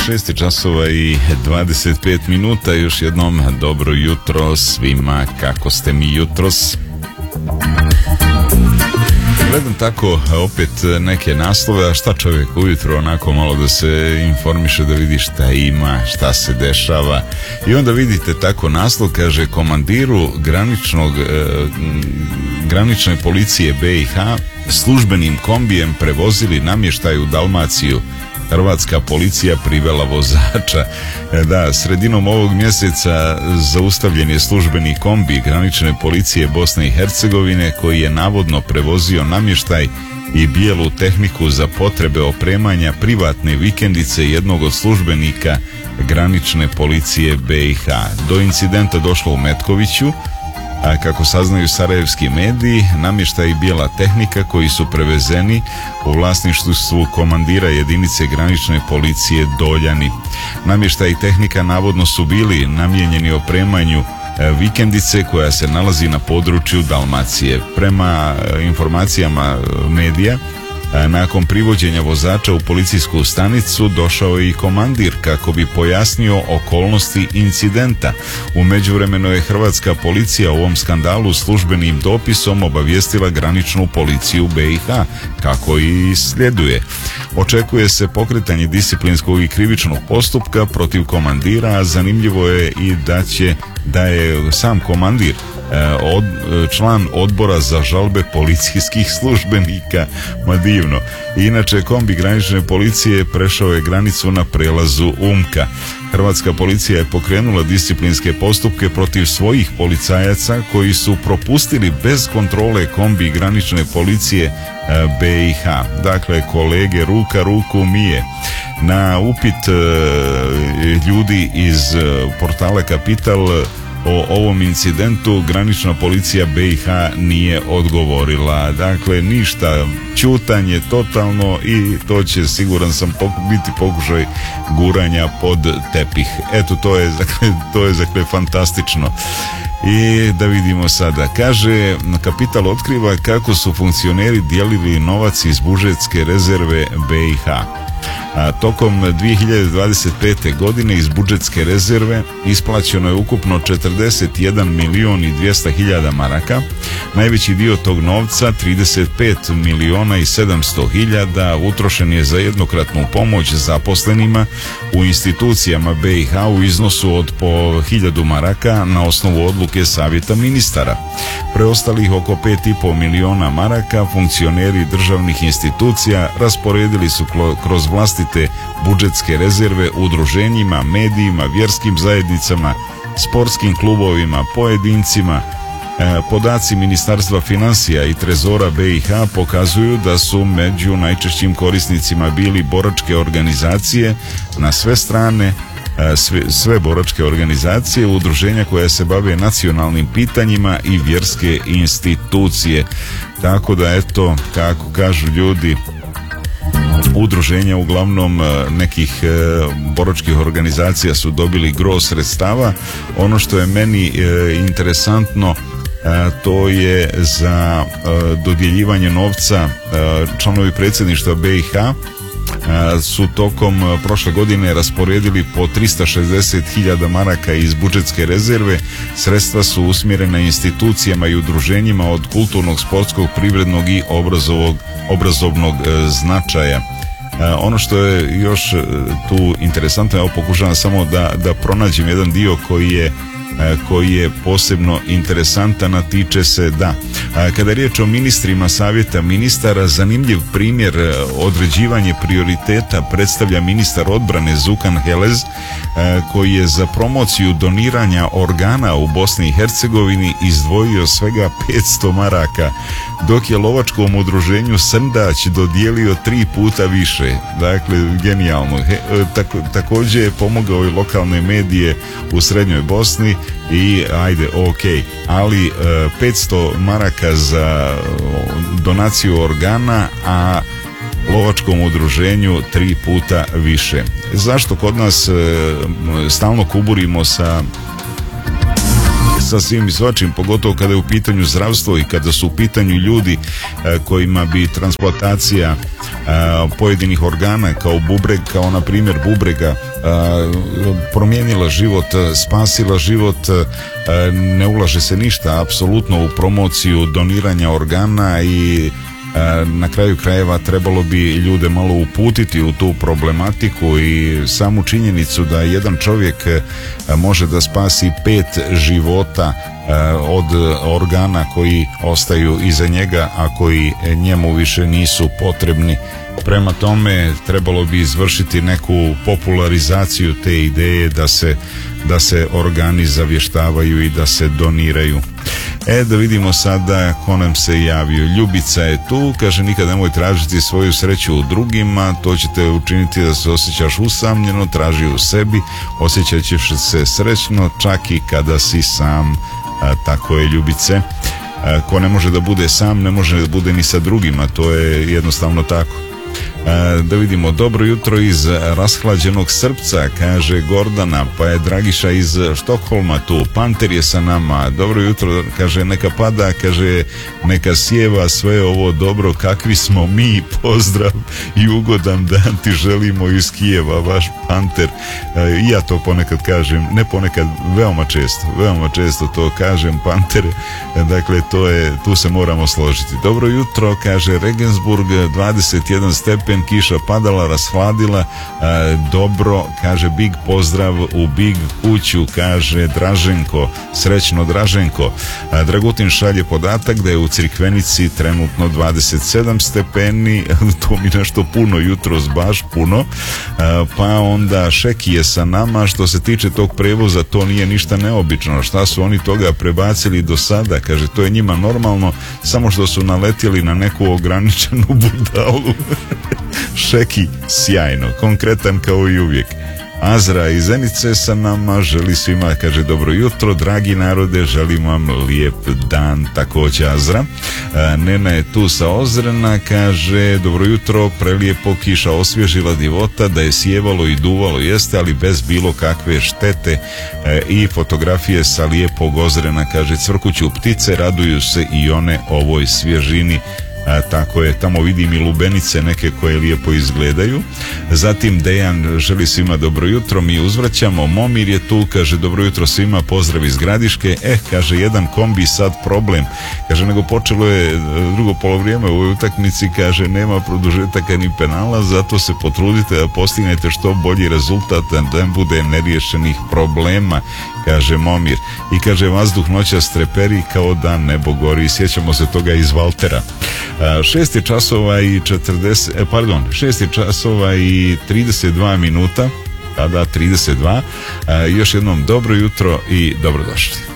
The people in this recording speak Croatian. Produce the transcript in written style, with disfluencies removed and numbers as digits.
6 časova i 25 minuta. Još jednom dobro jutro svima. Kako ste mi jutros? Gledam tako opet neke naslove, a šta čovjek ujutro onako malo da se informiše, da vidi šta ima, šta se dešava. I onda vidite tako naslov, kaže: komandiru granične policije BiH službenim kombijem prevozili namještaj u Dalmaciju. Hrvatska policija privela vozača. Da, sredinom ovog mjeseca zaustavljen je službeni kombi granične policije Bosne i Hercegovine koji je navodno prevozio namještaj i bijelu tehniku za potrebe opremanja privatne vikendice jednog od službenika granične policije BiH. Do incidenta došlo u Metkoviću. A kako saznaju sarajevski mediji, namještaj i bijela tehnika koji su prevezeni u vlasništvu su komandira jedinice granične policije Doljani. Namještaj i tehnika navodno su bili namijenjeni opremanju vikendice koja se nalazi na području Dalmacije. Prema informacijama medija, nakon privođenja vozača u policijsku stanicu došao je i komandir kako bi pojasnio okolnosti incidenta. U međuvremenu je hrvatska policija u ovom skandalu službenim dopisom obavijestila graničnu policiju BiH, kako i sljeduje. Očekuje se pokretanje disciplinskog i krivičnog postupka protiv komandira, a zanimljivo je i da je sam komandir član odbora za žalbe policijskih službenika. Ma divno. Inače, kombi granične policije prešao je granicu na prelazu Umka. Hrvatska policija je pokrenula disciplinske postupke protiv svojih policajaca koji su propustili bez kontrole kombi granične policije BiH. Dakle, kolege, ruka ruku mije. Na upit ljudi iz portala Kapital o ovom incidentu granična policija BiH nije odgovorila. Dakle, ništa, ćutanje totalno, i to će, siguran sam, biti pokušaj guranja pod tepih. Eto, to je fantastično. I da vidimo sada. Kaže, Kapital otkriva kako su funkcioneri dijelili novac iz budžetske rezerve BiH. Tokom 2025. godine iz budžetske rezerve isplaćeno je ukupno 41 milijun i 200 hiljada maraka. Najveći dio tog novca, 35 milijuna i 700 hiljada, utrošen je za jednokratnu pomoć zaposlenima u institucijama BiH u iznosu od po 1000 maraka na osnovu odluke Savjeta ministara. Preostalih oko 5,5 milijuna maraka funkcioneri državnih institucija rasporedili su kroz vlastite budžetske rezerve udruženjima, medijima, vjerskim zajednicama, sportskim klubovima, pojedincima. Podaci Ministarstva financija i Trezora BiH pokazuju da su među najčešćim korisnicima bili boračke organizacije na sve strane, sve boračke organizacije, udruženja koja se bave nacionalnim pitanjima i vjerske institucije. Tako da, eto, kako kažu ljudi, udruženja uglavnom nekih boračkih organizacija su dobili gro sredstava. Ono što je meni interesantno, to je za dodjeljivanje novca. Članovi predsjedništva BiH su tokom prošle godine rasporedili po 360 hiljada maraka iz budžetske rezerve. Sredstva su usmjerena institucijama i udruženjima od kulturnog, sportskog, privrednog i obrazovnog značaja. Ono što je još tu interesantno, evo pokušavam samo da pronađem jedan dio koji je posebno interesantan, a tiče se kada je riječ o ministrima Savjeta ministara, zanimljiv primjer određivanje prioriteta predstavlja ministar odbrane Zukan Helez, koji je za promociju doniranja organa u Bosni i Hercegovini izdvojio svega 500 maraka, dok je lovačkom udruženju Srndać dodijelio 3 puta više. Dakle, genijalno. Također je pomogao i lokalne medije u Srednjoj Bosni i ali 500 maraka za donaciju organa, a lovačkom udruženju 3 puta više. Zašto kod nas stalno kuburimo sa svim i svačim, pogotovo kada je u pitanju zdravstvo i kada su u pitanju ljudi kojima bi transplantacija pojedinih organa kao na primjer bubrega promijenila život, spasila život. Ne ulaže se ništa apsolutno u promociju doniranja organa i na kraju krajeva trebalo bi ljude malo uputiti u tu problematiku i samu činjenicu da jedan čovjek može da spasi 5 života od organa koji ostaju iza njega, a koji njemu više nisu potrebni. Prema tome trebalo bi izvršiti neku popularizaciju te ideje da se organi zavještavaju i da se doniraju. Da vidimo sada ko nam se javio. Ljubica je tu, kaže nikad nemoj tražiti svoju sreću u drugima, to će te učiniti da se osjećaš usamljeno, traži u sebi, osjećat ćeš se srećno čak i kada si sam. Tako je, Ljubice. Ko ne može da bude sam, ne može da bude ni sa drugima, to je jednostavno tako. Da vidimo, dobro jutro iz rashlađenog Srpca, kaže Gordana, pa je Dragiša iz Štokholma tu, Panter je sa nama, dobro jutro, kaže neka pada, kaže neka sjeva sve ovo dobro, kakvi smo mi, pozdrav i ugodan dan ti želimo iz Kijeva, vaš Panter. I ja to ponekad kažem, ne ponekad, veoma često to kažem, Panter, dakle tu se moramo složiti. Dobro jutro, kaže Regensburg, 21 stepen, kiša padala, rashladila, dobro, kaže big pozdrav u big kuću, kaže Draženko, srećno Draženko. Dragutin šalje podatak da je u Crikvenici trenutno 27 stepeni, to mi nešto puno jutros, baš puno, pa onda Šeki je sa nama. Što se tiče tog prevoza, to nije ništa neobično, šta su oni toga prebacili do sada, kaže to je njima normalno, samo što su naletjeli na neku ograničenu budalu. Šeki, sjajno, konkretan kao i uvijek. Azra iz Zenice sa nama, želi svima, kaže dobro jutro, dragi narode, želim vam lijep dan, također Azra. Nena je tu sa Ozrena, kaže dobro jutro, prelijepo, kiša osvježila divota, da je sjevalo i duvalo, jeste, ali bez bilo kakve štete. I fotografije sa lijepog Ozrena, kaže cvrkuću ptice, raduju se i one ovoj svježini. Tako je, tamo vidim i lubenice neke koje lijepo izgledaju. Zatim Dejan želi svima dobro jutro, mi uzvraćamo. Momir je tu, kaže dobro jutro svima, pozdrav iz Gradiške. Kaže jedan kombi sad problem, kaže nego počelo je drugo polovrijeme u ovoj utakmici, kaže nema produžetaka ni penala, zato se potrudite da postignete što bolji rezultat, da ne bude neriješenih problema, kaže Momir. I kaže vazduh noćas treperi kao da nebo gori, sjećamo se toga iz Valtera. 6 je časova i 32 minuta, tada 32. Još jednom dobro jutro i dobrodošli.